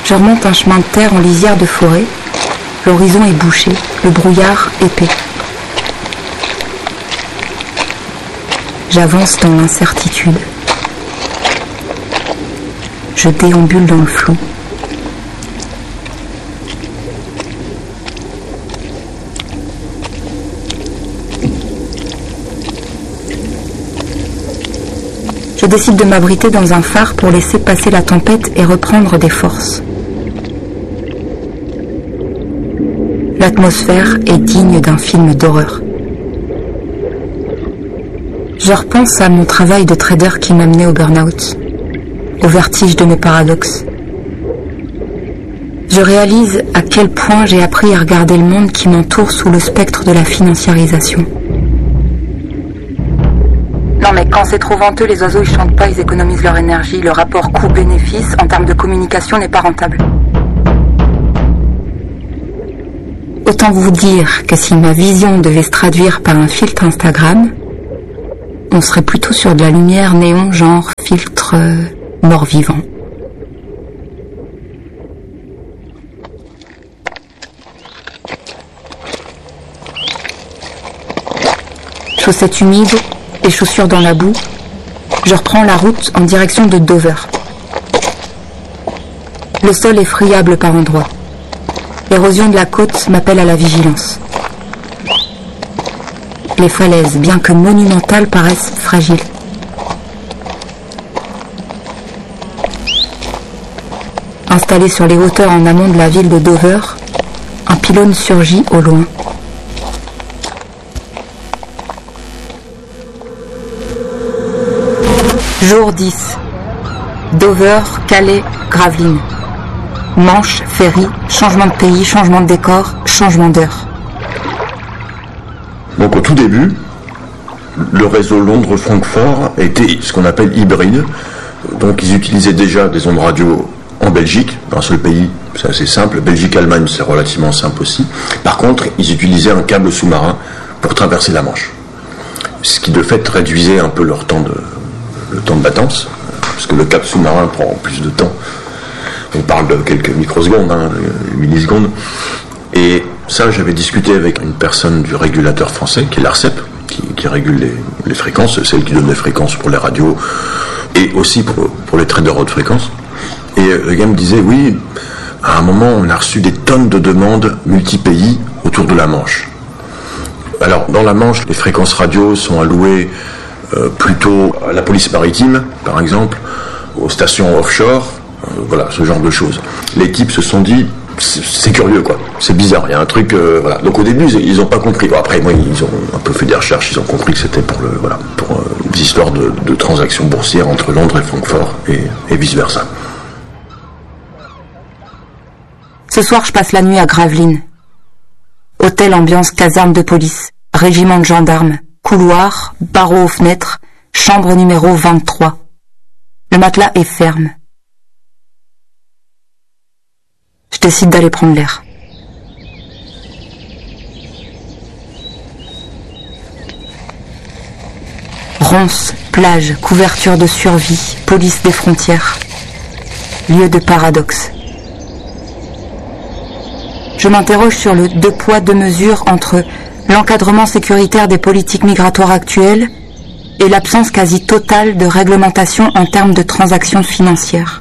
Je remonte un chemin de terre en lisière de forêt. L'horizon est bouché, le brouillard épais. J'avance dans l'incertitude. Je déambule dans le flou. Je décide de m'abriter dans un phare pour laisser passer la tempête et reprendre des forces. L'atmosphère est digne d'un film d'horreur. Je repense à mon travail de trader qui m'a mené au burn-out, au vertige de mes paradoxes. Je réalise à quel point j'ai appris à regarder le monde qui m'entoure sous le spectre de la financiarisation. Non mais quand c'est trop venteux, les oiseaux ils chantent pas, ils économisent leur énergie. Le rapport coût-bénéfice en termes de communication n'est pas rentable. Autant vous dire que si ma vision devait se traduire par un filtre Instagram, on serait plutôt sur de la lumière néon genre filtre mort-vivant. Chaussettes humides et chaussures dans la boue, je reprends la route en direction de Dover. Le sol est friable par endroits. L'érosion de la côte m'appelle à la vigilance. Les falaises, bien que monumentales, paraissent fragiles. Installé sur les hauteurs en amont de la ville de Dover, un pylône surgit au loin. Jour 10. Dover, Calais, Gravelines. Manche, ferry, changement de pays, changement de décor, changement d'heure. Donc au tout début, le réseau Londres-Francfort était ce qu'on appelle hybride. Donc ils utilisaient déjà des ondes radio en Belgique, d'un seul pays, c'est assez simple. Belgique-Allemagne, c'est relativement simple aussi. Par contre, ils utilisaient un câble sous-marin pour traverser la Manche. Ce qui de fait réduisait un peu le temps de latence, parce que le câble sous-marin prend plus de temps. On parle de quelques microsecondes, millisecondes. Et ça, j'avais discuté avec une personne du régulateur français, qui est l'ARCEP, qui régule les fréquences, celle qui donne les fréquences pour les radios, et aussi pour les traders haute fréquence. Et le gars me disait, oui, à un moment, on a reçu des tonnes de demandes multi-pays autour de la Manche. Alors, dans la Manche, les fréquences radio sont allouées plutôt à la police maritime, par exemple, aux stations offshore, voilà, ce genre de choses. Les types se sont dit, c'est curieux quoi, c'est bizarre, il y a un truc, voilà. Donc au début ils n'ont pas compris. Bon, après moi ils ont un peu fait des recherches, ils ont compris que c'était pour des histoires de transactions boursières entre Londres et Francfort et vice versa. Ce soir je passe la nuit à Gravelines. Hôtel ambiance caserne de police, régiment de gendarmes, couloir, barreaux aux fenêtres, chambre numéro 23. Le matelas est ferme. Je décide d'aller prendre l'air. Ronces, plage, couverture de survie, police des frontières. Lieu de paradoxe. Je m'interroge sur le deux poids, deux mesures entre l'encadrement sécuritaire des politiques migratoires actuelles et l'absence quasi totale de réglementation en termes de transactions financières.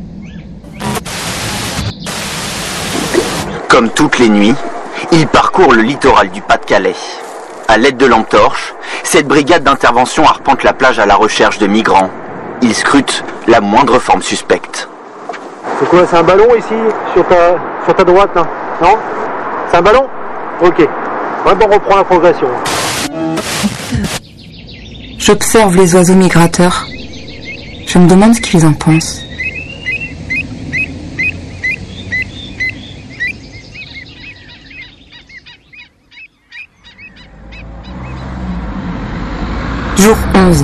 Comme toutes les nuits, il parcourt le littoral du Pas-de-Calais. À l'aide de lampes torches, cette brigade d'intervention arpente la plage à la recherche de migrants. Il scrute la moindre forme suspecte. C'est quoi, c'est un ballon ici, sur ta droite, là? Non? C'est un ballon? Ok. Vraiment, on reprend la progression. J'observe les oiseaux migrateurs. Je me demande ce qu'ils en pensent. Jour 11.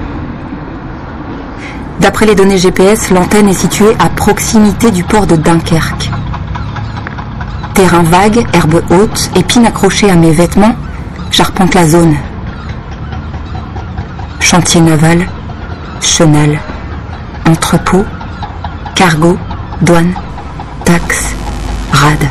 D'après les données GPS, l'antenne est située à proximité du port de Dunkerque. Terrain vague, herbe haute, épines accrochées à mes vêtements, j'arpente la zone. Chantier naval, chenal, entrepôt, cargo, douane. taxes, rades.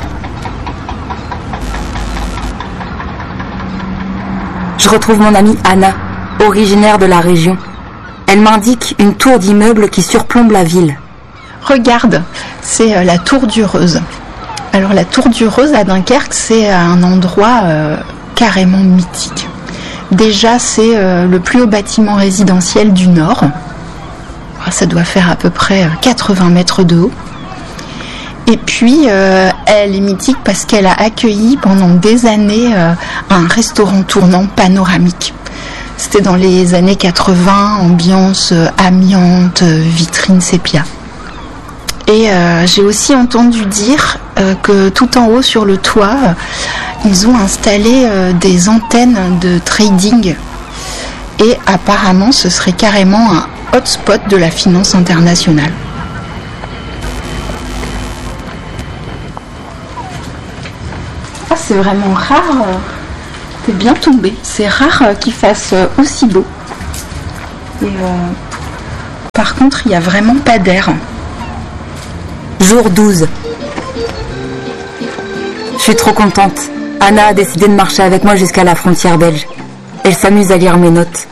Je retrouve mon amie Anna, originaire de la région. Elle m'indique une tour d'immeuble qui surplombe la ville. Regarde, c'est la tour du Reuse. Alors la tour du Reuse à Dunkerque, c'est un endroit carrément mythique. Déjà, c'est le plus haut bâtiment résidentiel du Nord. Ça doit faire à peu près 80 mètres de haut. Et puis, elle est mythique parce qu'elle a accueilli pendant des années un restaurant tournant panoramique. C'était dans les années 80, ambiance amiante, vitrine sépia. Et j'ai aussi entendu dire que tout en haut sur le toit, ils ont installé des antennes de trading. Et apparemment, ce serait carrément un hotspot de la finance internationale. Ah, c'est vraiment rare. T'es bien tombé. C'est rare qu'il fasse aussi beau. Et par contre, il n'y a vraiment pas d'air. Jour 12. Je suis trop contente. Anna a décidé de marcher avec moi jusqu'à la frontière belge. Elle s'amuse à lire mes notes.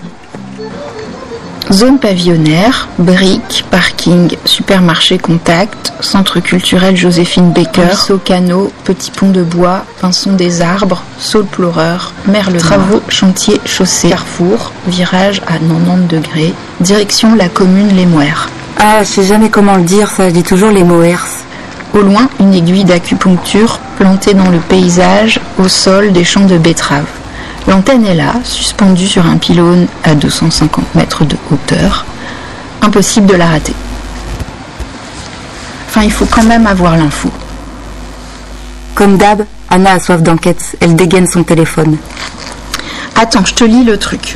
Zone pavillonnaire, briques, parking, supermarché contact, centre culturel Joséphine Baker, saut canot, petit pont de bois, pinson des arbres, saule pleureur, merle travaux, chantier, chaussée, carrefour, virage à 90 degrés, direction la commune Les Moers. Ah, je sais jamais comment le dire, ça, je dis toujours les Moers. Au loin, une aiguille d'acupuncture plantée dans le paysage, au sol des champs de betteraves. L'antenne est là, suspendue sur un pylône à 250 mètres de hauteur. Impossible de la rater. Enfin, il faut quand même avoir l'info. Comme d'hab, Anna a soif d'enquête. Elle dégaine son téléphone. Attends, je te lis le truc.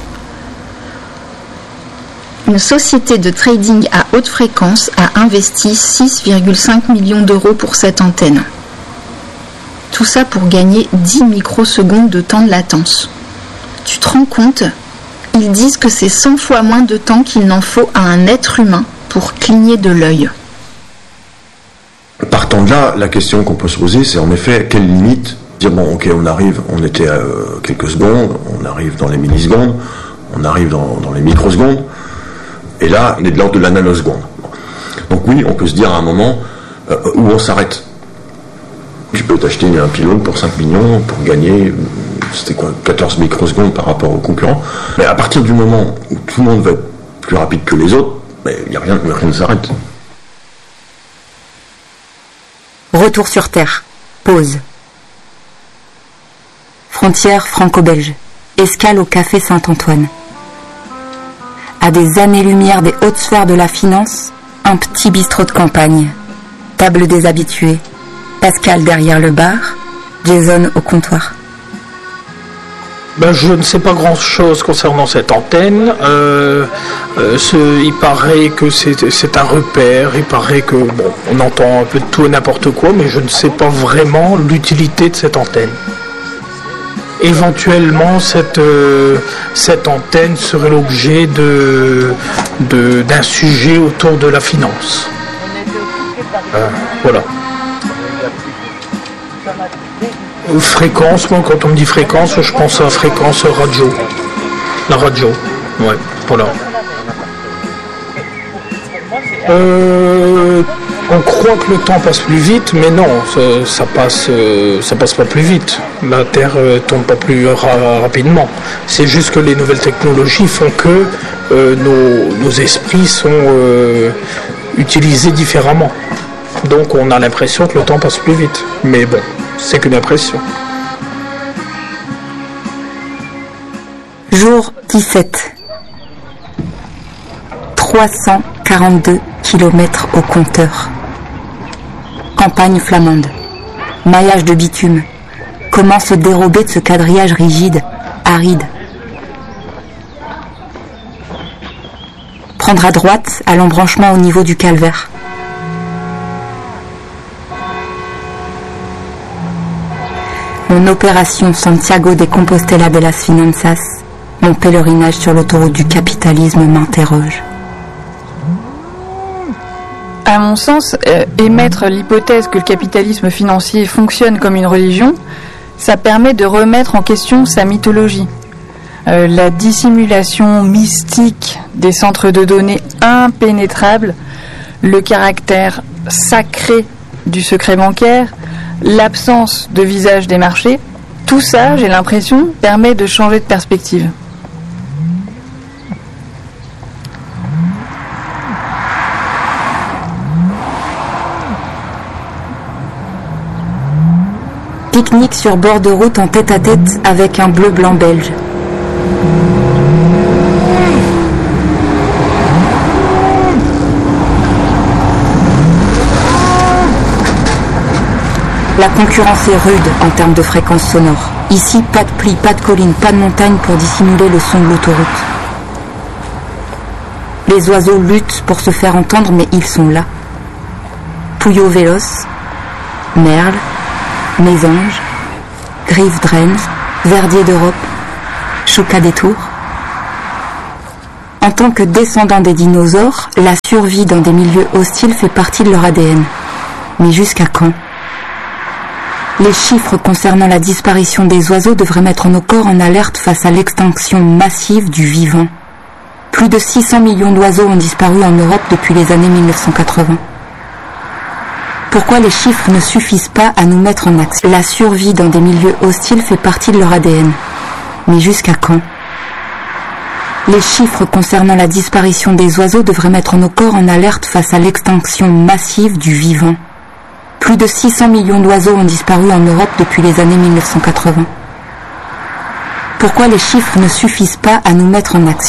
Une société de trading à haute fréquence a investi 6,5 millions d'euros pour cette antenne. Tout ça pour gagner 10 microsecondes de temps de latence. Tu te rends compte ? Ils disent que c'est 100 fois moins de temps qu'il n'en faut à un être humain pour cligner de l'œil. Partant de là, la question qu'on peut se poser, c'est en effet, quelle limite ? Dire, bon, ok, on arrive, on était à quelques secondes, on arrive dans les millisecondes, on arrive dans les microsecondes, et là, on est de l'ordre de la nanoseconde. Donc oui, on peut se dire à un moment où on s'arrête. Tu peux t'acheter un pylône pour 5 millions pour gagner, c'était quoi, 14 microsecondes par rapport aux concurrents. Mais à partir du moment où tout le monde va être plus rapide que les autres, rien ne s'arrête. Retour sur Terre. Pause. Frontière franco-belge. Escale au café Saint-Antoine. À des années-lumière des hautes sphères de la finance, un petit bistrot de campagne. Table des habitués. Pascal derrière le bar, Jason au comptoir. Je ne sais pas grand-chose concernant cette antenne. Il paraît que c'est un repère, il paraît que on entend un peu de tout et n'importe quoi, mais je ne sais pas vraiment l'utilité de cette antenne. Éventuellement, cette antenne serait l'objet d'un sujet autour de la finance. Voilà. Fréquence, moi quand on me dit fréquence, je pense à fréquence radio. La radio, ouais, voilà. On croit que le temps passe plus vite, mais non, ça passe pas plus vite. La Terre tourne pas plus rapidement. C'est juste que les nouvelles technologies font que nos esprits sont utilisés différemment. Donc on a l'impression que le temps passe plus vite. Mais bon, c'est qu'une impression. Jour 17. 342 km au compteur. Campagne flamande. Maillage de bitume. Comment se dérober de ce quadrillage rigide, aride. Prendre à droite à l'embranchement au niveau du calvaire. Mon opération Santiago de Compostela de las Finanzas, mon pèlerinage sur l'autoroute du capitalisme m'interroge. À mon sens, émettre l'hypothèse que le capitalisme financier fonctionne comme une religion, ça permet de remettre en question sa mythologie. La dissimulation mystique des centres de données impénétrables, le caractère sacré du secret bancaire, l'absence de visage des marchés, tout ça, j'ai l'impression, permet de changer de perspective. Pique-nique sur bord de route en tête-à-tête avec un bleu-blanc belge. La concurrence est rude en termes de fréquence sonore. Ici, pas de pluie, pas de collines, pas de montagne pour dissimuler le son de l'autoroute. Les oiseaux luttent pour se faire entendre, mais ils sont là. Pouillot véloce, merle, mésange, grive draine, verdier d'Europe, choca des tours. En tant que descendants des dinosaures, la survie dans des milieux hostiles fait partie de leur ADN. Mais jusqu'à quand ? Les chiffres concernant la disparition des oiseaux devraient mettre nos corps en alerte face à l'extinction massive du vivant. Plus de 600 millions d'oiseaux ont disparu en Europe depuis les années 1980. Pourquoi les chiffres ne suffisent pas à nous mettre en action ? La survie dans des milieux hostiles fait partie de leur ADN. Mais jusqu'à quand ? Les chiffres concernant la disparition des oiseaux devraient mettre nos corps en alerte face à l'extinction massive du vivant. Plus de 600 millions d'oiseaux ont disparu en Europe depuis les années 1980. Pourquoi les chiffres ne suffisent pas à nous mettre en action ?